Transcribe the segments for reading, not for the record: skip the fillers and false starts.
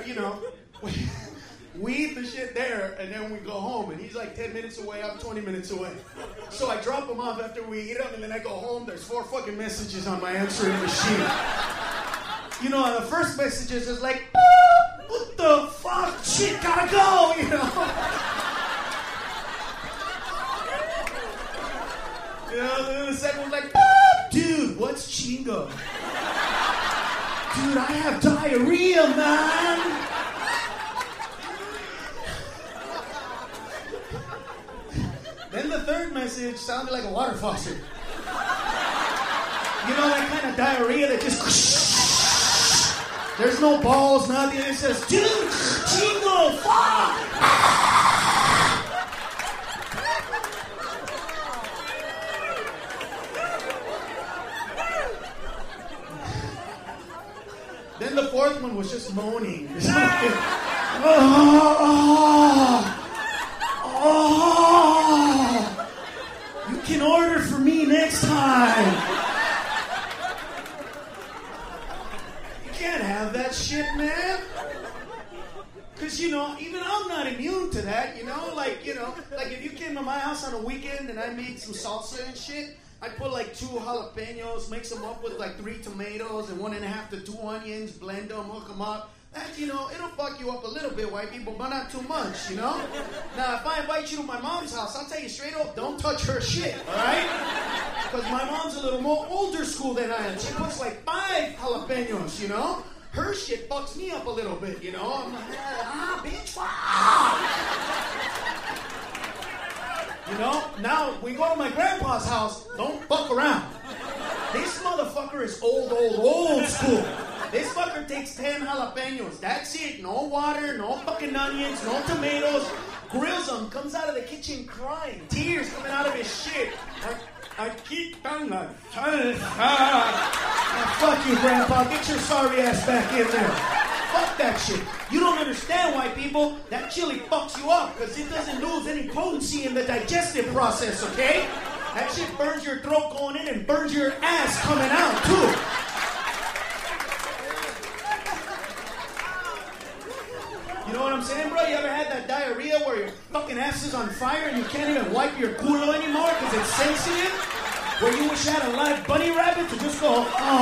you know, we eat the shit there, and then we go home. And he's like 10 minutes away, I'm 20 minutes away. So I drop him off after we eat them, and then I go home. There's 4 fucking messages on my answering machine. You know, the first messages is like, what the fuck? Shit, gotta go, you know? You know, then the second one's like, dude, what's chingo? Dude, I have diarrhea, man. Then the third message sounded like a water faucet. You know, that kind of diarrhea that just... There's no balls, nothing. It says, dude, chingo, fuck! Then the fourth one was just moaning. You can order for me next time. You can't have that shit, man. Because, you know, even I'm not immune to that, you know? Like if you came to my house on a weekend and I made some salsa and shit, I'd put like 2 jalapenos, mix them up with like 3 tomatoes and 1.5 to 2 onions, blend them, hook them up. That, you know, it'll fuck you up a little bit, white people, but not too much, you know? Now, if I invite you to my mom's house, I'll tell you straight up, don't touch her shit, all right? Because my mom's a little more older school than I am. She puts like 5 jalapenos, you know? Her shit fucks me up a little bit, you know? I'm like, bitch, You know? Now, we go to my grandpa's house, don't fuck around. This motherfucker is old school. This fucker takes 10 jalapenos. That's it. No water, no fucking onions, no tomatoes. Grills them, comes out of the kitchen crying. Tears coming out of his shit. I keep on like, fuck you, Grandpa. Get your sorry ass back in there. Fuck that shit. You don't understand, white people. That chili fucks you up because it doesn't lose any potency in the digestive process, okay? That shit burns your throat going in and burns your ass coming out, too. You know what I'm saying, bro? You ever had that diarrhea where your fucking ass is on fire and you can't even wipe your culo anymore because it's sensitive? Where you wish you had a live bunny rabbit to just go,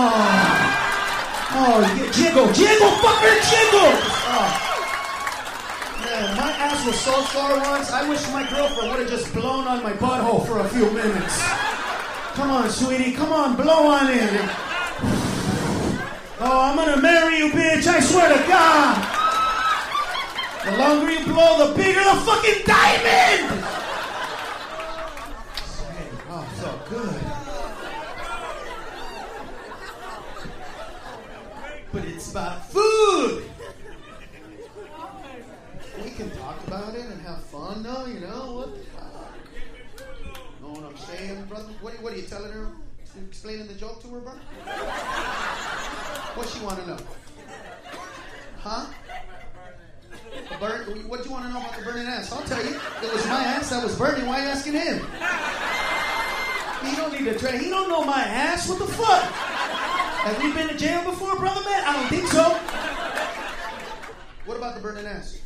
jiggle, fucker, jiggle! Oh. Man, my ass was so sore once, I wish my girlfriend would have just blown on my butthole for a few minutes. Come on, sweetie, come on, blow on in. Oh, I'm gonna marry you, bitch, I swear to God! The longer you blow, the bigger the fucking diamond! Oh, so good. But it's about food! We can talk about it and have fun now, you know? What the fuck? Know what I'm saying, brother? What are you telling her? Explaining the joke to her, brother? What she want to know? Huh? What do you want to know about the burning ass? I'll tell you. It was my ass that was burning. Why are you asking him? He don't need to train. He don't know my ass. What the fuck? Have you been to jail before, brother man? I don't think so. What about the burning ass?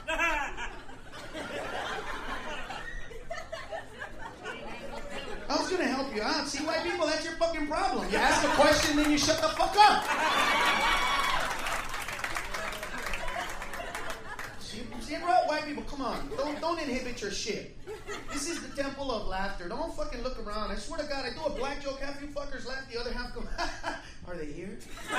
I was going to help you out. See, white people, that's your fucking problem. You ask a question, then you shut the fuck up. See, bro, white people, come on. Don't inhibit your shit. This is the temple of laughter. Don't fucking look around. I swear to God, I do a black joke, half you fuckers laugh, the other half go, are they here?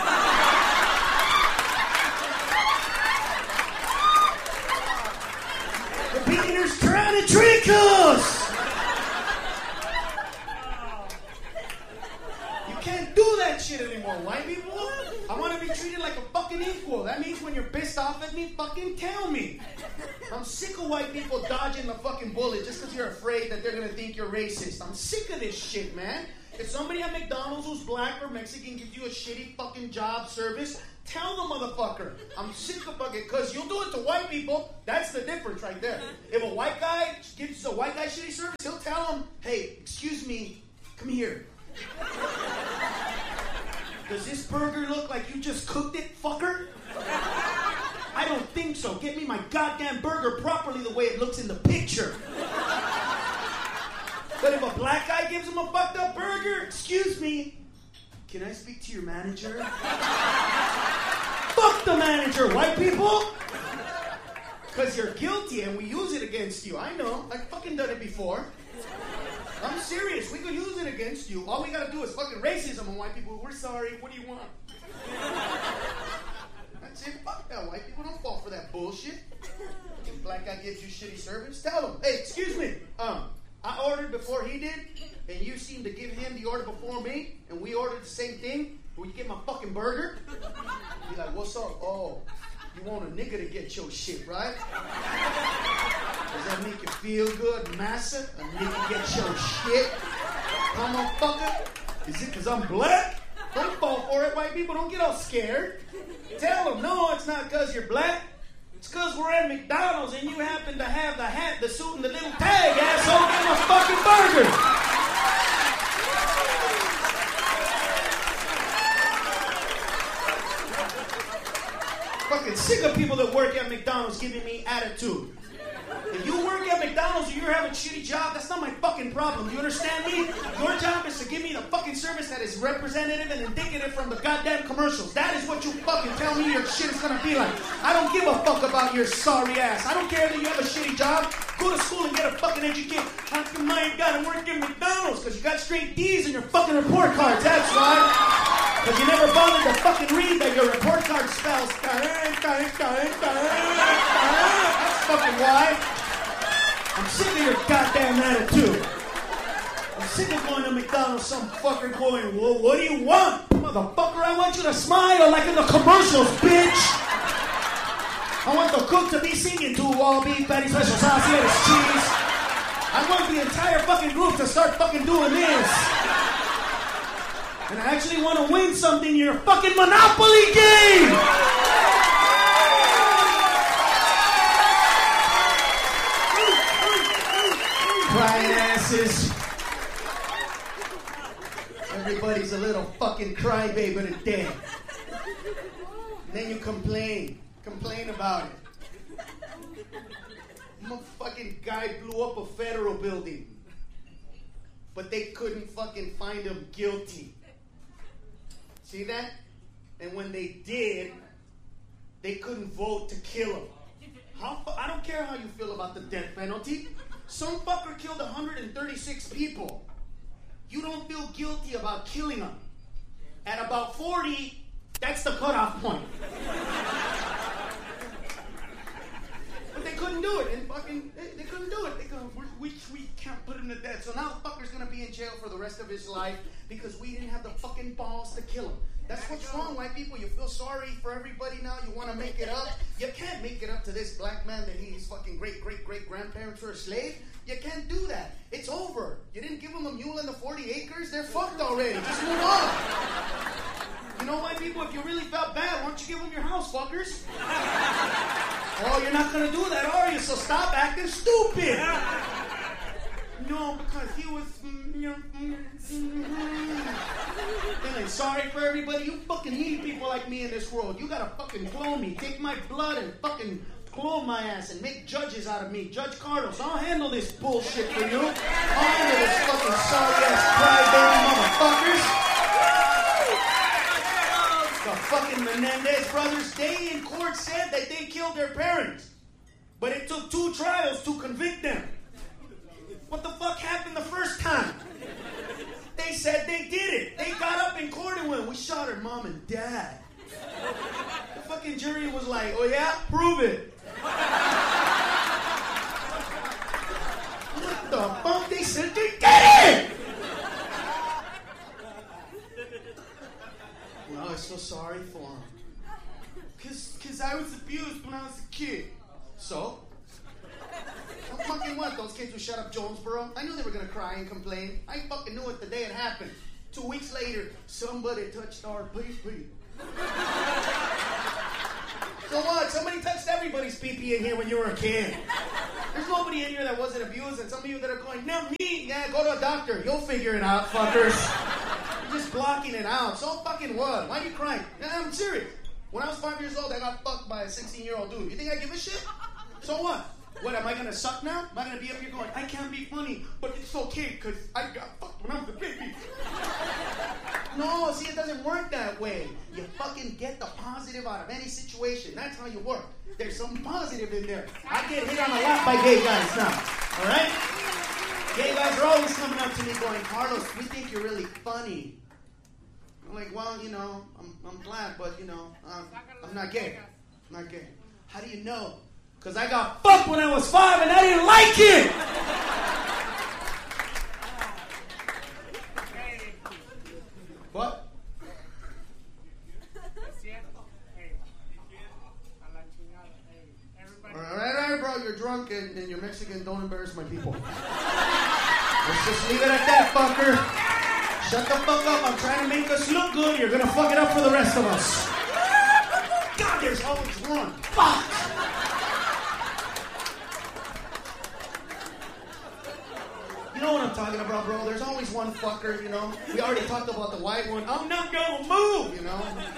The beginner's trying to trick us! You can't do that shit anymore, white people. I want to be treated like a fucking equal. That means when you're pissed off at me, fucking tell me. I'm sick of white people dodging the fucking bullet just because you're afraid that they're going to think you're racist. I'm sick of this shit, man. If somebody at McDonald's who's black or Mexican gives you a shitty fucking job service, tell the motherfucker. I'm sick of fucking, because you'll do it to white people. That's the difference right there. If a white guy gives a white guy shitty service, he'll tell him, hey, excuse me, come here. Does this burger look like you just cooked it, fucker? I don't think so. Get me my goddamn burger properly the way it looks in the picture. But if a black guy gives him a fucked up burger, excuse me, can I speak to your manager? Fuck the manager, white people! Because you're guilty and we use it against you. I know, I've fucking done it before. I'm serious, we could use it against you. All we gotta do is fucking racism on white people. We're sorry, what do you want? That's it, fuck that. White people don't fall for that bullshit. If a black guy gives you shitty service, tell him, hey, excuse me, I ordered before he did, and you seem to give him the order before me, and we ordered the same thing. Will you get my fucking burger? Be like, what's up? Oh, you want a nigga to get your shit, right? Does that make you feel good, massa? A nigga get your shit? Come on, fucker. Is it because I'm black? Don't fall for it, white people. Don't get all scared. Tell them, no, it's not because you're black. It's because we're at McDonald's and you happen to have the hat, the suit, and the little tag, asshole. Get my fucking burger. Fucking sick of people that work at McDonald's giving me attitude. If you work at McDonald's or you're having a shitty job, that's not my fucking problem. Do you understand me? Your job is to give me the fucking service that is representative and indicative from the goddamn commercials. That is what you fucking tell me your shit is gonna be like. I don't give a fuck about your sorry ass. I don't care that you have a shitty job. Go to school and get a fucking education. How come I ain't gotta work at McDonald's? Because you got straight D's in your fucking report cards. That's why. Because you never bothered to fucking read that your report card spells. That's fucking why. I'm sick of your goddamn attitude. I'm sick of going to McDonald's, some fucker going, well, what do you want? Motherfucker, I want you to smile like in the commercials, bitch. I want the cook to be singing to all beef, patty, special sauce, lettuce, cheese. I want the entire fucking group to start fucking doing this. And I actually want to win something in your fucking Monopoly game. Crying asses. Everybody's a little fucking crybaby today. And then you complain. Complain about it. A fucking guy blew up a federal building. But they couldn't fucking find him guilty. See that? And when they did, they couldn't vote to kill him. I don't care how you feel about the death penalty. Some fucker killed 136 people. You don't feel guilty about killing them. At about 40, that's the cutoff point. But they couldn't do it. And fucking, they couldn't do it. They go, we can't put him to death. So now the fucker's going to be in jail for the rest of his life because we didn't have the fucking balls to kill him. That's what's wrong, white people. You feel sorry for everybody now. You want to make it up. You can't make it up to this black man that his fucking great-great-great-grandparents were a slave. You can't do that. It's over. You didn't give them a mule and the 40 acres. They're fucked already. Just move on. You know, white people, if you really felt bad, why don't you give them your house, fuckers? Oh, you're not going to do that, are you? So stop acting stupid. No, because he was... Feeling sorry for everybody. You fucking need people like me in this world. You gotta fucking clone me. Take my blood and fucking clone my ass and make judges out of me. Judge Carlos, I'll handle this bullshit for you. I'll handle this fucking sorry ass crybaby motherfuckers. The fucking Menendez brothers, they in court said that they killed their parents. But it took 2 trials to convict them. What the fuck happened the first time? They said they did it. They got up in court and went, we shot her mom and dad. The fucking jury was like, oh yeah? Prove it. What the fuck? They said they did it! Well, I'm so sorry for him. Because I was abused when I was a kid. So? Fucking what? Those kids who shut up Jonesboro? I knew they were going to cry and complain. I fucking knew it the day it happened. 2 weeks later, somebody touched our pee-pee. So what? Somebody touched everybody's pee-pee in here when you were a kid. There's nobody in here that wasn't abused, and some of you that are going, not me. Yeah, go to a doctor. You'll figure it out, fuckers. You're just blocking it out. So fucking what? Why are you crying? I'm serious. When I was 5 years old, I got fucked by a 16-year-old dude. You think I give a shit? So what? What, am I going to suck now? Am I going to be up here going, I can't be funny, but it's okay because I got fucked when I was a baby? No, see, it doesn't work that way. You fucking get the positive out of any situation. That's how you work. There's some positive in there. I get hit on a lot by gay guys now. All right? Gay guys are always coming up to me going, Carlos, we think you're really funny. I'm like, well, you know, I'm glad, but, you know, I'm not gay. I'm not gay. How do you know? Because I got fucked when I was 5 and I didn't like it! What? All right, bro, you're drunk and you're Mexican. Don't embarrass my people. Let's just leave it at that, fucker. Shut the fuck up. I'm trying to make us look good. You're gonna fuck it up for the rest of us. God, there's always one. Fuck! You know what I'm talking about, bro? There's always one fucker, you know? We already talked about the white one. I'm not gonna move, you know?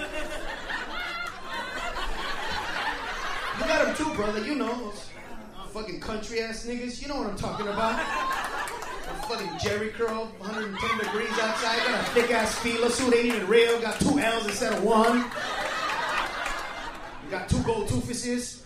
You got them too, brother. You know those fucking country-ass niggas. You know what I'm talking about. A fucking Jerry curl, 110 degrees outside. Got a thick-ass Fila suit. Ain't even real. Got 2 L's instead of 1. You got 2 gold toofuses.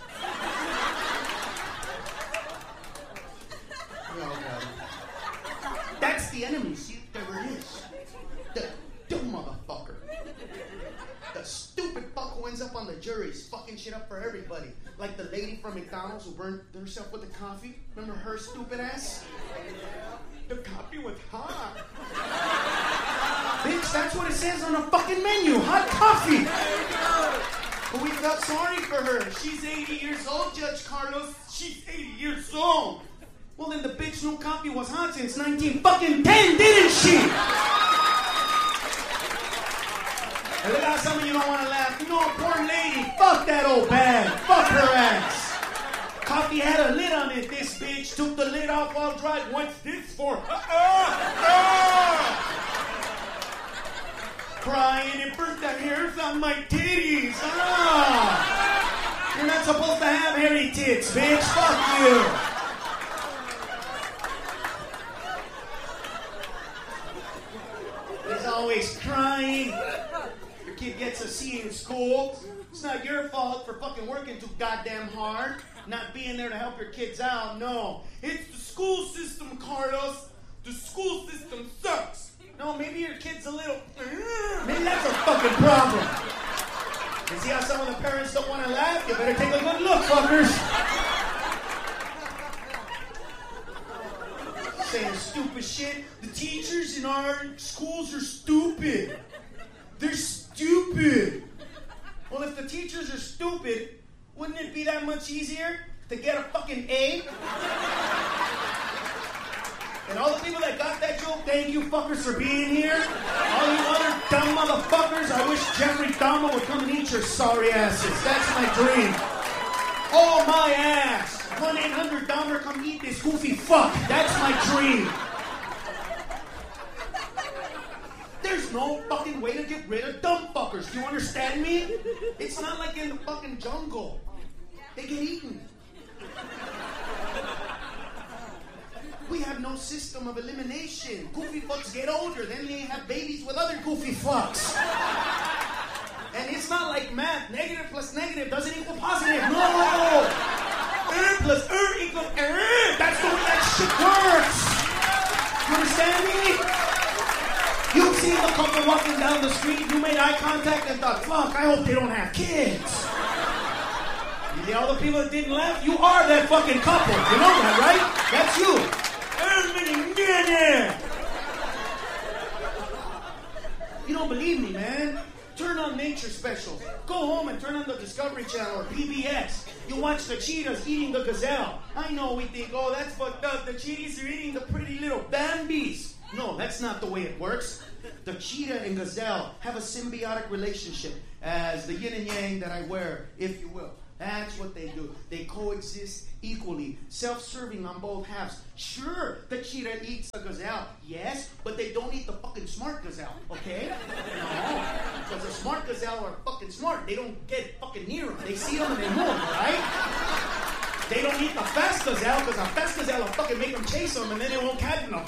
That's the enemy. See, there it is. The dumb motherfucker. The stupid fuck who ends up on the juries, fucking shit up for everybody. Like the lady from McDonald's who burned herself with the coffee. Remember her stupid ass? The coffee was hot. Bitch, that's what it says on the fucking menu. Hot coffee. But we felt sorry for her. She's 80 years old, Judge Carlos. She's 80 years old. Well, then the bitch knew coffee was hot since 1910, didn't she? And look how some of you don't want to laugh. You know, a poor lady. Fuck that old bag. Fuck her ass. Coffee had a lid on it. This bitch took the lid off while driving. What's this for? Crying and burnt the hairs on my titties. You're not supposed to have hairy tits, bitch. Fuck you. He's always crying. Your kid gets a C in school. It's not your fault for fucking working too goddamn hard. Not being there to help your kids out. No. It's the school system, Carlos. The school system sucks. No, maybe your kid's a little... Maybe that's a fucking problem. You see how some of the parents don't want to laugh? You better take a good look, fuckers. Saying stupid shit. The teachers in our schools are stupid. They're stupid. Well, if the teachers are stupid, wouldn't it be that much easier to get a fucking A? And all the people that got that joke, thank you fuckers for being here. All you other dumb motherfuckers, I wish Jeffrey Dahmer would come and eat your sorry asses. That's my dream. Oh, my ass. 1-800-Dahmer, come eat this goofy fuck. That's my dream. There's no fucking way to get rid of dumb fuckers. Do you understand me? It's not like in the fucking jungle. They get eaten. We have no system of elimination. Goofy fucks get older, then they have babies with other goofy fucks. And it's not like math. Negative plus negative doesn't equal positive. No! Plus equals That's the way that shit works. You understand me? You've seen the couple walking down the street, you made eye contact and thought, fuck, I hope they don't have kids. You see all the people that didn't laugh? You are that fucking couple. You know that, right? That's you. You don't believe me, man? Turn on nature specials. Go home and turn on the Discovery Channel or PBS. You watch the cheetahs eating the gazelle. I know we think, oh, that's fucked up. The cheetahs are eating the pretty little Bambis. No, that's not the way it works. The cheetah and gazelle have a symbiotic relationship as the yin and yang that I wear, if you will. That's what they do. They coexist equally, self-serving on both halves. Sure, the cheetah eats the gazelle, yes, but they don't eat the fucking smart gazelle, okay? No, because The smart gazelle are fucking smart. They don't get fucking near them. They see them and they move, right? They don't eat the fast gazelle because a fast gazelle will fucking make them chase them and then they won't catch them.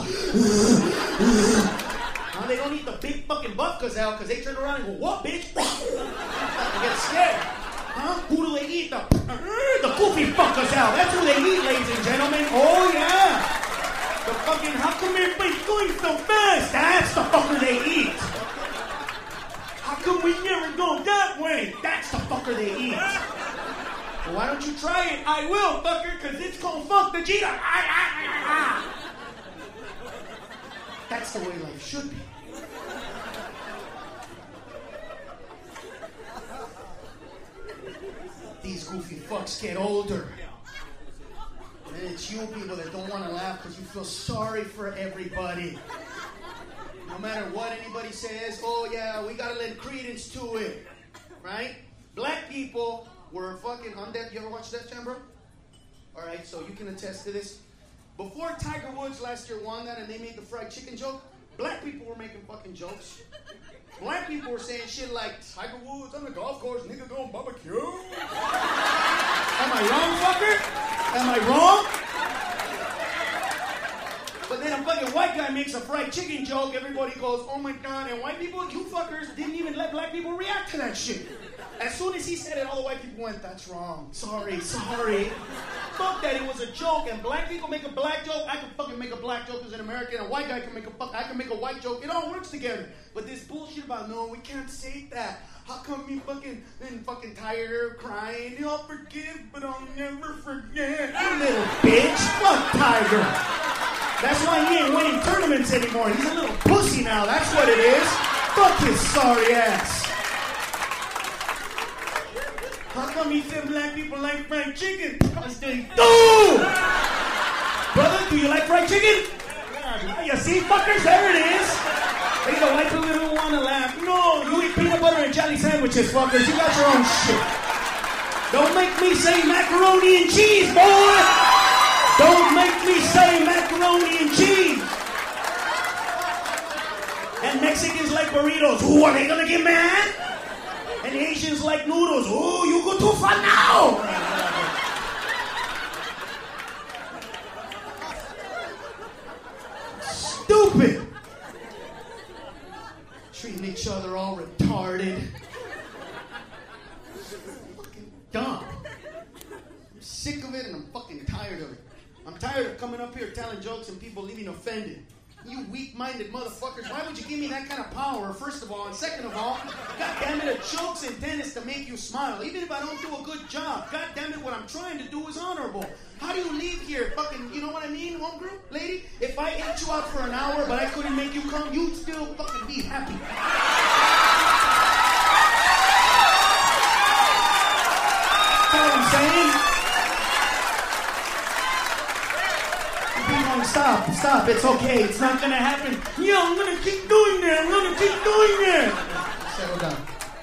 They don't eat the big fucking buff gazelle because they turn around and go, what, bitch? They get scared. Huh? Who do they eat? The goofy fuck gazelle. That's who they eat, ladies and gentlemen. Oh, yeah. The fucking, how come everybody's going so fast? That's the fucker they eat. How come we never go that way? That's the fucker they eat. Well, why don't you try it? I will, fucker, because it's called fuck the Vegeta. That's the way life should be. These goofy fucks get older. And it's you people that don't want to laugh because you feel sorry for everybody. No matter what anybody says, oh yeah, we gotta lend credence to it. Right? Black people were fucking on Death. You ever watch Death Jam, bro? Alright, so you can attest to this. Before Tiger Woods last year won that and they made the fried chicken joke, black people were making fucking jokes. Black people were saying shit like, Tiger Woods on the golf course, nigga going barbecue. Am I wrong, fucker? Am I wrong? But then a fucking white guy makes a fried chicken joke, everybody goes, oh my god, and white people, you fuckers, didn't even let black people react to that shit. As soon as he said it, all the white people went, that's wrong. Sorry. Fuck that, it was a joke, and black people make a black joke, I can fucking make a black joke as an American, a white guy can make a I can make a white joke, it all works together. But this bullshit about, no, we can't say that. How come you fucking tired of crying? You'll forgive, but I'll never forget. You little bitch, fuck Tiger. That's why he ain't winning tournaments anymore. He's a little pussy now, that's what it is. Fuck his sorry ass. How come he said black people like fried chicken? Because they do! Brother, do you like fried chicken? Yeah, you see, fuckers, there it is. They go, white people don't want to laugh. No, you eat peanut butter and jelly sandwiches, fuckers. You got your own shit. Don't make me say macaroni and cheese, boy! Don't make me say macaroni and cheese! And Mexicans like burritos. Ooh, are they gonna get mad? And Asians like noodles. Oh, you go too far now! Stupid! Treating each other all retarded. Fucking dumb. I'm sick of it and I'm fucking tired of it. I'm tired of coming up here telling jokes and people leaving offended. You weak-minded motherfuckers, why would you give me that kind of power, first of all? And second of all, God damn it, a joke's intent is to make you smile. Even if I don't do a good job, God damn it, what I'm trying to do is honorable. How do you leave here fucking, you know what I mean, home group, lady? If I ate you out for an hour, but I couldn't make you come, you'd still fucking be happy. That's what I'm saying? Stop, it's okay, it's not gonna happen. Yeah, I'm gonna keep doing that, Settle down.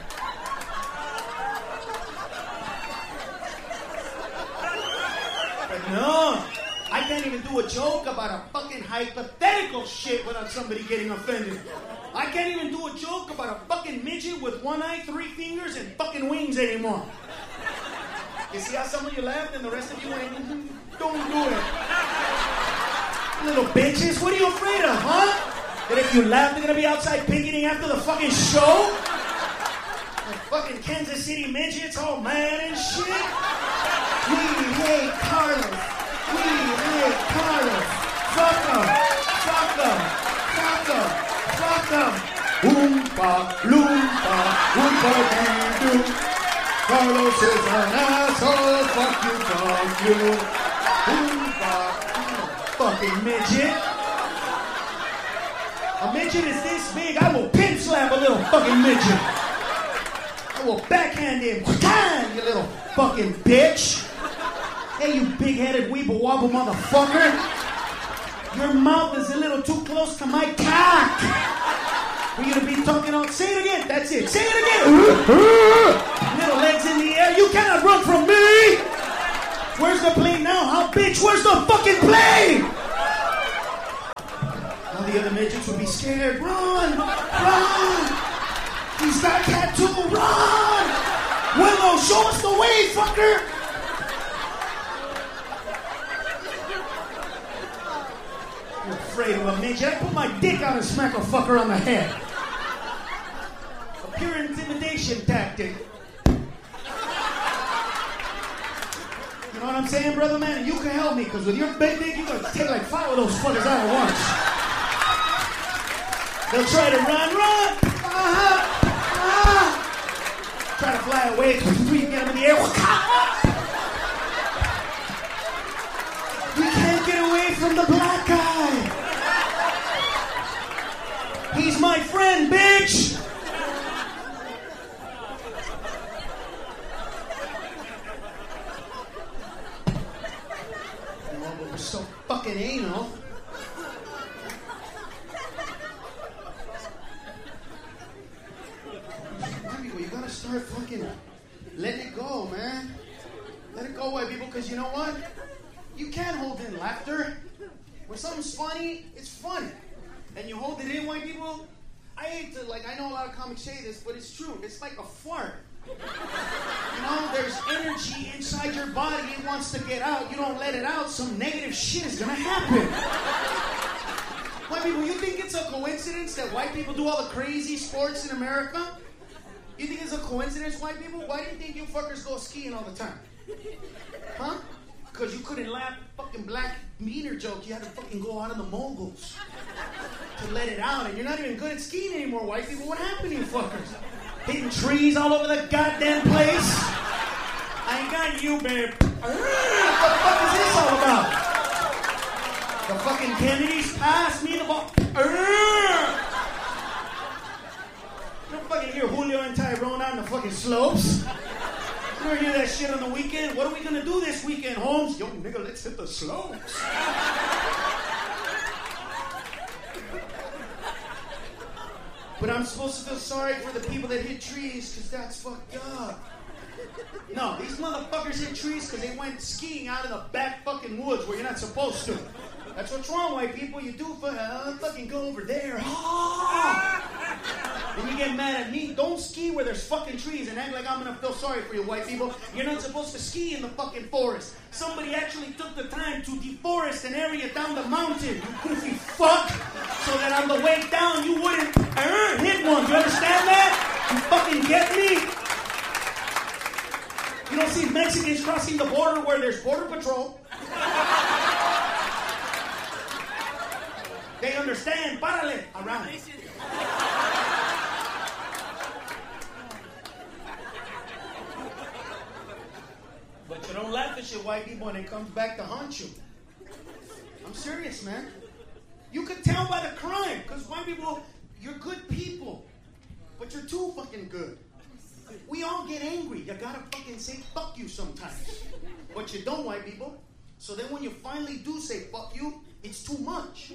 But no, I can't even do a joke about a fucking hypothetical shit without somebody getting offended. I can't even do a joke about a fucking midget with one eye, 3 fingers, and fucking wings anymore. You see how some of you laughed and the rest of you went, don't do it. Little bitches, what are you afraid of, huh? That if you laugh, they're gonna be outside picketing after the fucking show? The fucking Kansas City midgets all mad and shit? We hate Carlos. Fuck them. Oompa, loompa, doo. Carlos is an asshole. Fuck you. Oompa. Fucking midget. A midget is this big. I will pin slap a little fucking midget. I will backhand him. You little fucking bitch. Hey, you big-headed weeble wobble motherfucker. Your mouth is a little too close to my cock. We're gonna be talking on. Say it again. That's it. Say it again. Little legs in the air. You cannot run from me. Where's the plane now, huh, bitch? Where's the fucking plane? All the other midgets would be scared. Run! He's got tattoo. Run! Willow, show us the way, fucker! You're afraid of a midget. I put my dick out and smack a fucker on the head. A pure intimidation tactic. You know what I'm saying, brother man? And you can help me, because with your big dick, you're going to take like 5 of those fuckers out at once. They'll try to run. Try to fly away, because you get them in the air. We can't get away from the black guy. He's my friend, bitch. We're so fucking anal. You gotta start fucking letting it go, man. Let it go, white people, because you know what? You can't hold in laughter. When something's funny, it's funny. And you hold it in, white people. I hate to, I know a lot of comics say this, but it's true. It's like a fart. You know, there's energy inside your body. It wants to get out. You don't let it out, some negative shit is gonna happen. White people, you think it's a coincidence that white people do all the crazy sports in America? You think it's a coincidence, white people? Why do you think you fuckers go skiing all the time? Huh? Because you couldn't laugh fucking black meter joke. You had to fucking go out of the moguls to let it out. And you're not even good at skiing anymore, white people. What happened to you fuckers? Hitting trees all over the goddamn place? I ain't got you, babe. What the fuck is this all about? The fucking Kennedys passed me the ball. You don't fucking hear Julio and Tyrone out on the fucking slopes. You ever hear that shit on the weekend? What are we gonna do this weekend, Holmes? Yo, nigga, let's hit the slopes. But I'm supposed to feel sorry for the people that hit trees, because that's fucked up. No, these motherfuckers hit trees because they went skiing out in the back fucking woods where you're not supposed to. That's what's wrong, white people. You do fucking go over there. And you get mad at me. Don't ski where there's fucking trees and act like I'm gonna feel sorry for you, white people. You're not supposed to ski in the fucking forest. Somebody actually took the time to deforest an area down the mountain, you goofy fuck, so that on the way down you wouldn't hit one. Do you understand that? You fucking get me? You don't see Mexicans crossing the border where there's border patrol. They understand. Párale. Around. But you don't laugh at shit, white people, when it comes back to haunt you. I'm serious, man. You could tell by the crime, because white people, you're good people, but you're too fucking good. We all get angry. You gotta fucking say fuck you sometimes. But you don't, white people. So then when you finally do say fuck you, it's too much.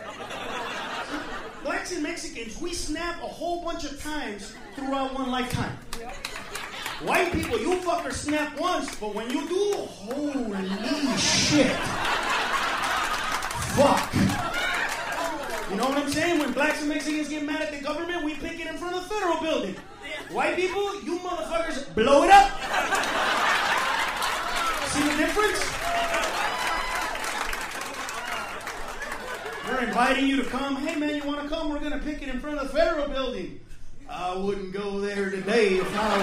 Blacks and Mexicans, we snap a whole bunch of times throughout one lifetime. White people, you fuckers snap once, but when you do, holy shit. Fuck. You know what I'm saying? When blacks and Mexicans get mad at the government, we pick it in front of the federal building. White people, you motherfuckers blow it up. See the difference? We're inviting you to come. Hey man, you want to come? We're going to pick it in front of the federal building. I wouldn't go there today if I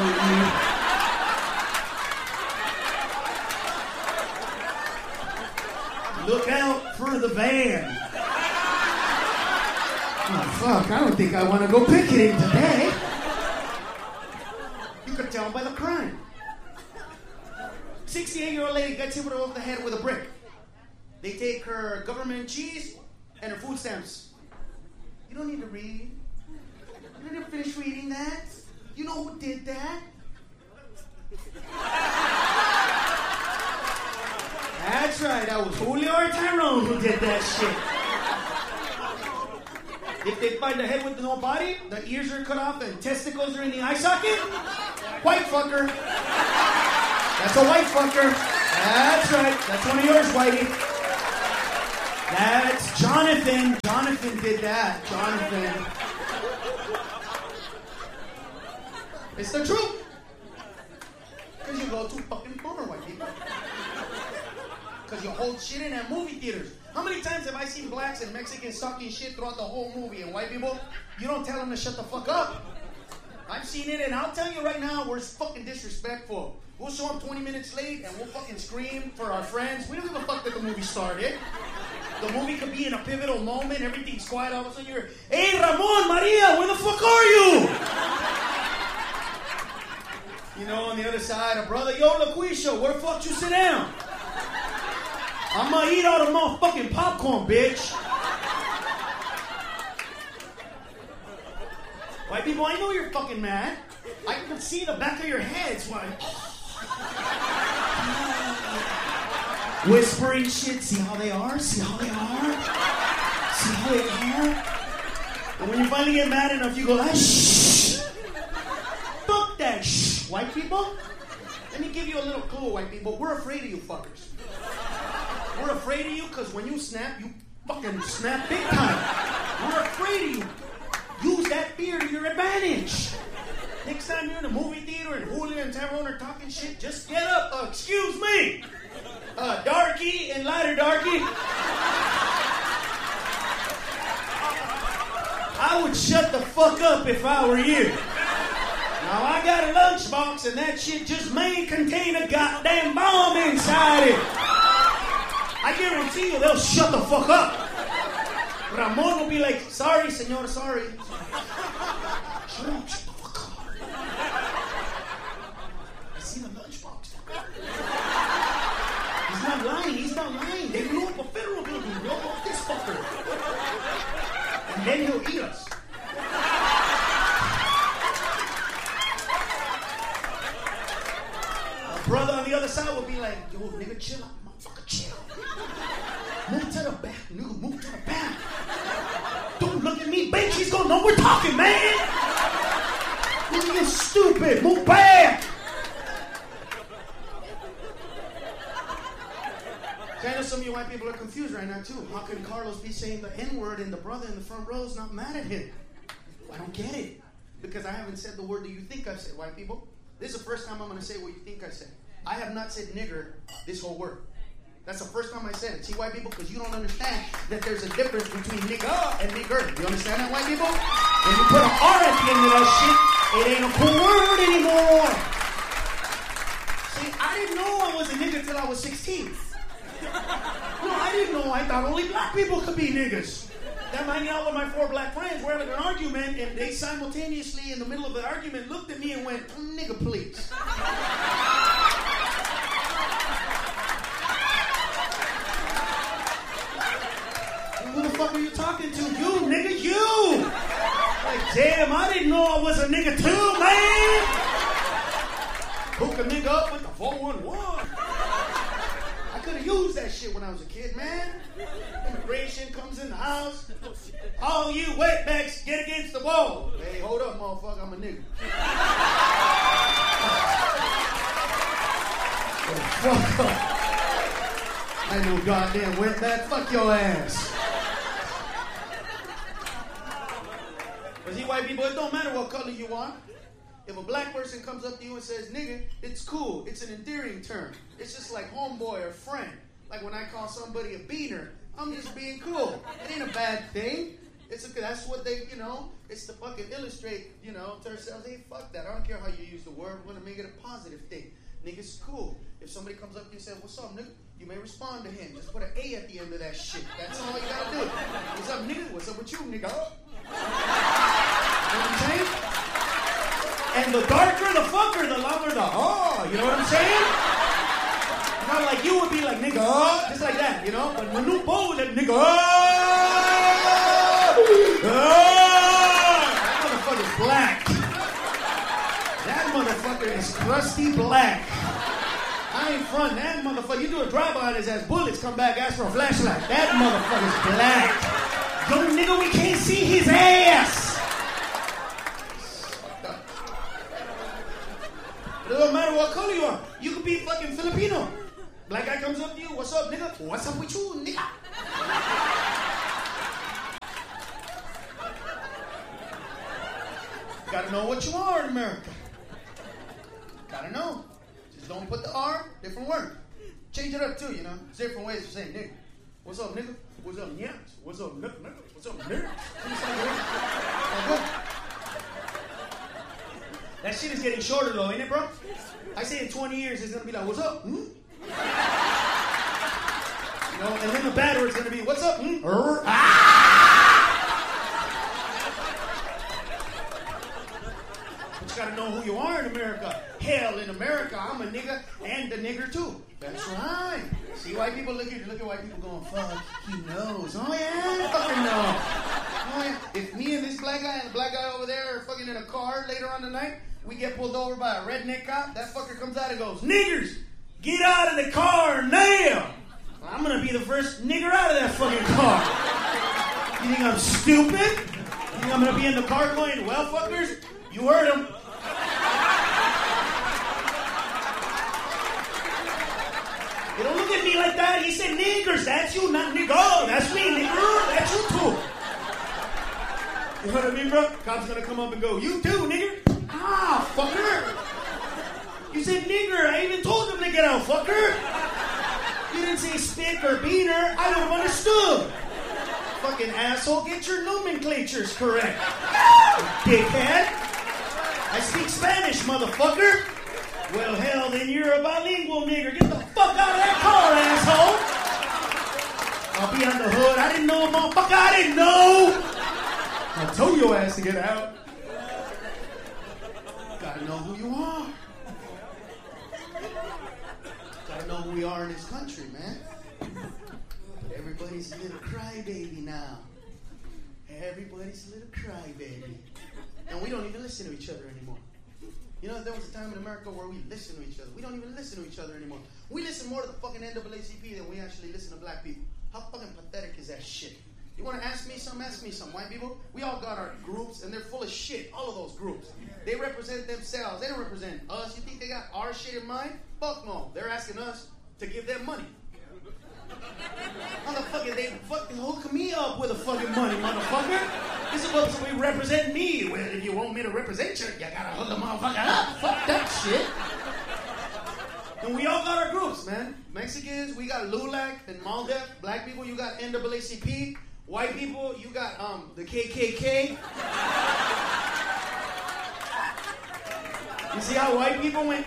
were you. Look out for the van. Oh fuck, I don't think I want to go picketing today. You could tell by the crime. 68-year-old lady gets hit over the head with a brick. They take her government cheese and her food stamps. You don't need to read. You don't need to finish reading that. You know who did that? That's right, that was Julio or Tyrone who did that shit. If they find a head with no body, the ears are cut off and testicles are in the eye socket, white fucker. That's a white fucker. That's right. That's one of yours, Whitey. That's Jonathan. Jonathan did that. Jonathan. It's the truth. Because you go too fucking far, white people. Because you hold shit in at movie theaters. How many times have I seen blacks and Mexicans talking shit throughout the whole movie, and white people, you don't tell them to shut the fuck up. I've seen it, and I'll tell you right now, we're fucking disrespectful. We'll show up 20 minutes late, and we'll fucking scream for our friends. We don't give a fuck that the movie started. The movie could be in a pivotal moment, everything's quiet, all of a sudden you're, hey, Ramon, Maria, where the fuck are you? You know, on the other side, a brother, yo, LaQuisha, where the fuck you sit down? I'm gonna eat all the motherfucking popcorn, bitch. White people, I know you're fucking mad. I can see the back of your heads. Why? Whispering shit. See how they are? See how they are? See how they are? And when you finally get mad enough, you go, ah, shh. Fuck that shh. White people? Let me give you a little clue, white people. We're afraid of you fuckers. We're afraid of you because when you snap, you fucking snap big time. We're afraid of you. Use that fear to your advantage. Next time you're in a movie theater and Julio and Tyrone are talking shit, just get up. Excuse me. Darky and lighter darky. I would shut the fuck up if I were you. Now I got a lunchbox and that shit just may contain a goddamn bomb inside it. I guarantee you they'll shut the fuck up. Ramon will be like, sorry, senor, sorry. Shut up, shut the fuck up. I see the lunchbox. He's not lying, he's not lying. They blew up a federal building, blow up this fucker. And then he'll eat us. A brother on the other side will be like, yo, nigga, chill out, motherfucker, chill. Move to the back, nigga, move to the back. Don't look at me, bitch, he's gonna know we're talking, man. Nigga, you're stupid, move back. I know some of you white people are confused right now, too. How can Carlos be saying the N-word and the brother in the front row is not mad at him? I don't get it. Because I haven't said the word that you think I've said, white people. This is the first time I'm going to say what you think I said. I have not said nigger this whole word. That's the first time I said it. See, white people, because you don't understand that there's a difference between nigga and nigger. You understand that, white people? When you put an R at the end of that shit, it ain't a cool word anymore. See, I didn't know I was a nigger till I was 16. No, I didn't know. I thought only black people could be niggas. That night out with my 4 black friends, we're having an argument, and they simultaneously, in the middle of the argument, looked at me and went, nigga, please. Who the fuck are you talking to? You, nigga, you! Like, damn, I didn't know I was a nigga too, man! Hook a nigga up with the 411. I could have used that shit when I was a kid, man. Immigration comes in the house. All you wetbacks, get against the wall. Hey, hold up, motherfucker, I'm a nigga. Oh, fuck up. I know goddamn wetback, fuck your ass. But see, white people, it don't matter what color you are. If a black person comes up to you and says, nigga, it's cool. It's an endearing term. It's just like homeboy or friend. Like when I call somebody a beaner, I'm just being cool. It ain't a bad thing. That's what they, it's to fucking illustrate, to ourselves, hey, fuck that. I don't care how you use the word. We're going to make it a positive thing. Nigga's cool. If somebody comes up to you and says, what's up, nigga? You may respond to him. Just put an A at the end of that shit. That's all you got to do. What's up, nigga? What's up with you, nigga? You know what I'm saying? And the darker the fucker, the louder the you know what I'm saying? Not like you would be like, nigga, just like that, But Manupo, that nigga, that motherfucker's black. That motherfucker is crusty black. I ain't front that motherfucker. You do a drive-by on his ass, bullets come back, ask for a flashlight. That motherfucker's black. Yo, nigga, we can't see his ass. It doesn't matter what color you are. You could be fucking Filipino. Black guy comes up to you, what's up, nigga? What's up with you, nigga? Gotta know what you are in America. Gotta know. Just don't put the R, different word. Change it up too, you know. There's different ways of saying nigga. What's up, nigga? What's up, nigga? What's up, nigga? What's up, nigga? That shit is getting shorter though, ain't it, bro? I say in 20 years it's gonna be like, what's up? You know, and then the bad word's gonna be, what's up? But you gotta know who you are in America. Hell, in America, I'm a nigga and a nigger too. That's right. See white people look at white people going, fuck, he knows. Oh yeah, fucking know. Oh yeah. If me and this black guy and the black guy over there are fucking in a car later on tonight, we get pulled over by a redneck cop, that fucker comes out and goes, niggers, get out of the car now. I'm gonna be the first nigger out of that fucking car. You think I'm stupid? You think I'm gonna be in the car going, well, fuckers, you heard him. You don't look at me like that. He said niggers. That's you, not nigga. Oh, that's me, nigger. That's you too. You know what I mean, bro? Cop's gonna come up and go, you too, nigger. Ah, fucker. You said nigger. I even told him to get out, fucker. You didn't say spick or beaner. I would have understood. Fucking asshole. Get your nomenclatures correct. Dickhead. I speak Spanish, motherfucker. Well, hell, then you're a bilingual nigger. Get the fuck out of that car, asshole. I'll be on the hood. I didn't know, motherfucker. I didn't know. I told your ass to get out. Gotta know who you are. Gotta know who we are in this country, man. But everybody's a little crybaby now. Everybody's a little crybaby. And we don't even listen to each other anymore. You know, there was a time in America where we listened to each other. We don't even listen to each other anymore. We listen more to the fucking NAACP than we actually listen to black people. How fucking pathetic is that shit? You want to ask me something? Ask me something. White people, we all got our groups, and they're full of shit. All of those groups. They represent themselves. They don't represent us. You think they got our shit in mind? Fuck no. They're asking us to give them money. Motherfucker, they fucking hook me up with a fucking money, motherfucker. This is supposed to be represent me. Well, if you want me to represent you, you gotta hook a motherfucker up. Fuck that shit. And we all got our groups, man. Mexicans, we got LULAC and MALDEF. Black people, you got NAACP. White people, you got the KKK. You see how white people went?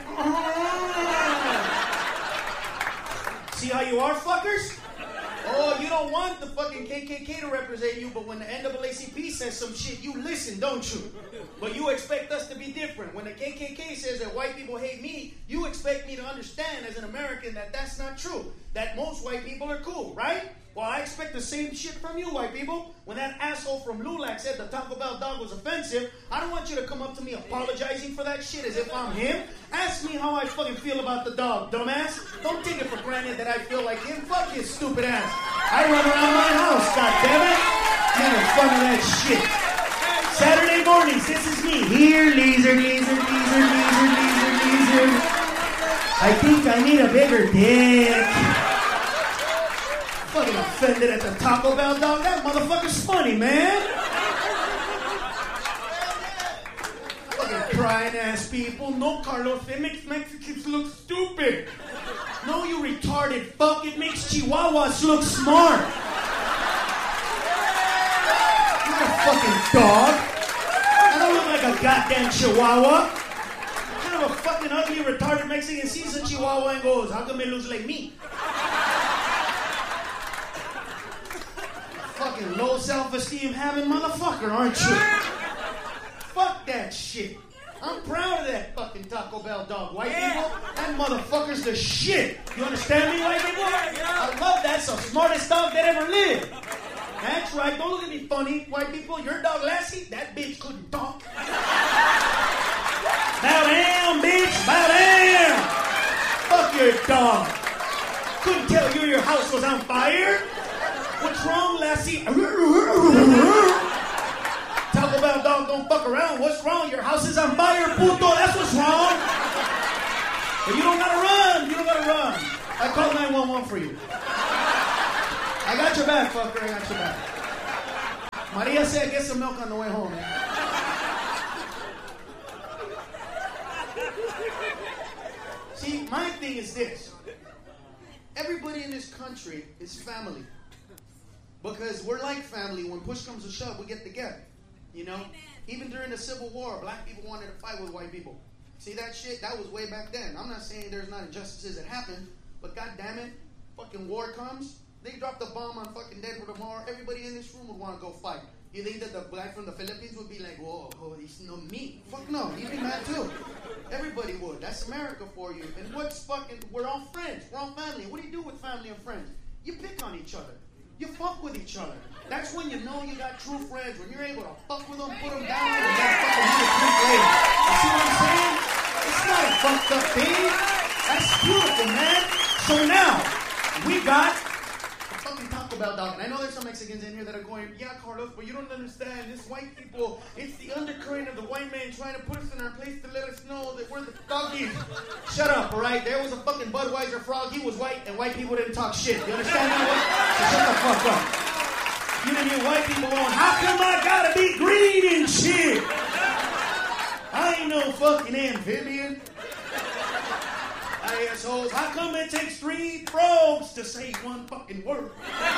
See how you are, fuckers? Oh, you don't want the fucking KKK to represent you, but when the NAACP says some shit, you listen, don't you? But you expect us to be different. When the KKK says that white people hate me, you expect me to understand as an American that that's not true. That most white people are cool, right? Well, I expect the same shit from you, white people. When that asshole from LULAC said the Taco Bell dog was offensive, I don't want you to come up to me apologizing for that shit as if I'm him. Ask me how I fucking feel about the dog, dumbass. Don't take it for granted that I feel like him. Fuck his stupid ass. I run around my house, goddammit. Making fun of that shit. Saturday mornings, this is me. Here, leaser. I think I need a bigger dick. Fucking offended at the Taco Bell dog. That motherfucker's funny, man. Fucking crying ass people. No, Carlos, it makes Mexicans look stupid. No, you retarded fuck. It makes Chihuahuas look smart. You're a fucking dog. I don't look like a goddamn Chihuahua. What kind of a fucking ugly retarded Mexican sees a Chihuahua and goes, how come it looks like me? Fucking low self-esteem having motherfucker, aren't you? Fuck that shit. I'm proud of that fucking Taco Bell dog. White people, that motherfucker's the shit. You understand me, white people? I love that. It's the smartest dog that ever lived. That's right. Don't look at me funny, white people. Your dog Lassie, that bitch couldn't talk. Bow down, bitch. Bow down. Fuck your dog. Couldn't tell you your house was on fire. What's wrong, Lassie? Taco Bell dog don't fuck around. What's wrong? Your house is on fire, puto. That's what's wrong. But you don't gotta run. You don't gotta run. I called 911 for you. I got your back, fucker. I got your back. Maria said get some milk on the way home, man. thing is this. Everybody in this country is family. Because we're like family. When push comes to shove, we get together. You know? Even during the Civil War, black people wanted to fight with white people. See that shit? That was way back then. I'm not saying there's not injustices that happen, but god damn it, fucking war comes, they drop the bomb on fucking Denver tomorrow, everybody in this room would want to go fight. You think that the black from the Philippines would be like, whoa, he's no me? Fuck no, you'd be mad too. Everybody would. That's America for you. And we're all friends. We're all family. What do you do with family and friends? You pick on each other. You fuck with each other. That's when you know you got true friends. When you're able to fuck with them, put them down, and then fucking hit a creep later. You see what I'm saying? It's not a fucked up thing. That's beautiful, man. So now, we got a fucking Taco Bell dog. And I know there's some Mexicans in here that are going, yeah, Carlos, but you don't understand. This white people, it's the undercurrent of the white man trying to put us in our place to let us know that we're the doggies. Shut up, all right? There was a fucking Budweiser frog. He was white, and white people didn't talk shit. You understand that? So shut the fuck up. You didn't hear white people going, how come I gotta be green and shit? I ain't no fucking amphibian. Assholes, how come it takes 3 frogs to say one fucking word?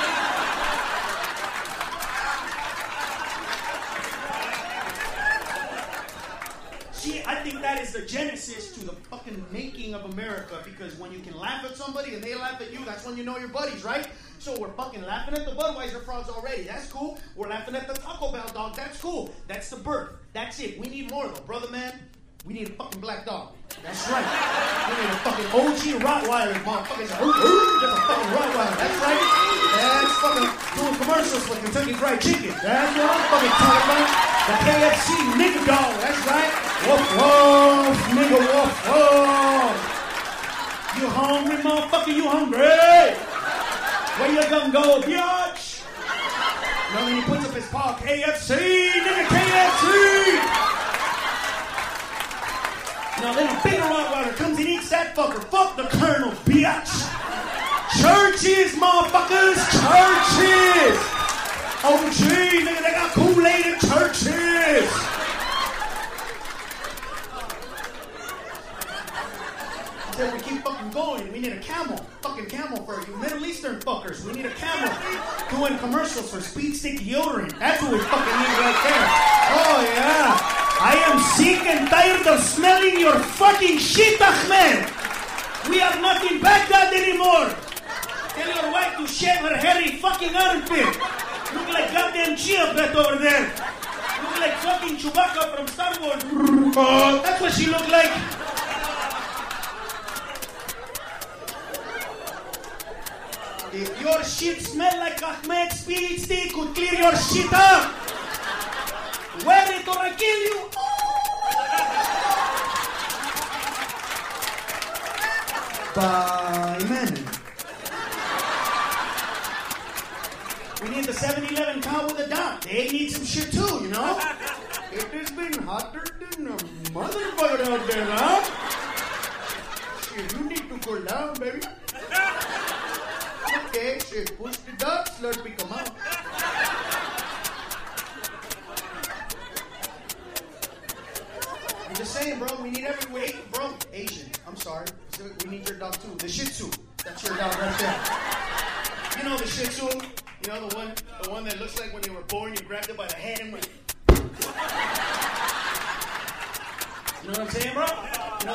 See, I think that is the genesis to the fucking making of America, because when you can laugh at somebody and they laugh at you, that's when you know you're buddies, right? So we're fucking laughing at the Budweiser frogs already. That's cool. We're laughing at the Taco Bell dog. That's cool. That's the birth. That's it. We need more, though. Brother, man, we need a fucking black dog. That's right. We need a fucking OG Rottweiler, motherfuckers. That's a fucking Rottweiler. That's right. That's fucking doing commercials for Kentucky Fried Chicken. That's what I'm fucking talking about. The KFC nigga dog. That's right. Woof, woof, nigga, woof, woof. You hungry, motherfucker? You hungry? Where you gonna go, bitch? No, then he puts up his paw. KFC, nigga, KFC. Now then a bigger Rottweiler comes and eats that fucker. Fuck the Colonel, bitch. Churches, motherfuckers, churches. Oh, gee, nigga, they got Kool-Aid in churches. Until we keep fucking going, we need a camel. Fucking camel for you Middle Eastern fuckers. We need a camel doing commercials for Speed Stick deodorant. That's what we fucking need right there. Oh, yeah. I am sick and tired of smelling your fucking shit, Ahmed. We have nothing Baghdad anymore. Tell your wife to shave her hairy fucking armpit. Look like goddamn Chia Pet over there. Look like fucking Chewbacca from Star Wars. That's what she looked like. If your shit smell like Ahmed, Speed Stick could clear your shit up. Wear it or I kill you. Bye, man. We need the 7-Eleven cow with a dot. They need some shit too, you know? It has been hotter than a motherfucker out there, huh? Shit, you need to cool down, baby. Okay, shit, push the dot, Slurpee come out. I'm just saying, bro, we need every way, bro. Asian, I'm sorry. We need your dog too. The Shih Tzu. That's your dog right there. You know the Shih Tzu? You know the one that looks like when you were born, you grabbed it by the head and went. You know what I'm saying, bro?